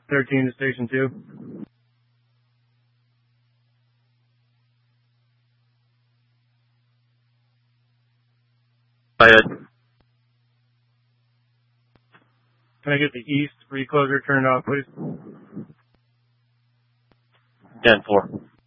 13 to station 2. Go ahead. Can I get the east recloser turned off, please? 10-4.